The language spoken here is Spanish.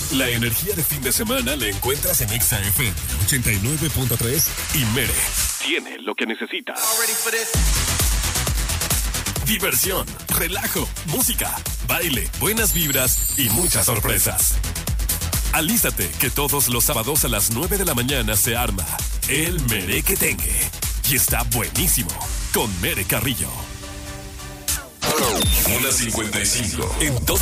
La energía de fin de semana la encuentras en Exa FM 89.3 y Mere tiene lo que necesita. Diversión, relajo, música, baile, buenas vibras y muchas sorpresas. Alístate que todos los sábados a las 9 de la mañana se arma el Merequetengue. Y está buenísimo con Mere Carrillo. 1:55 en todo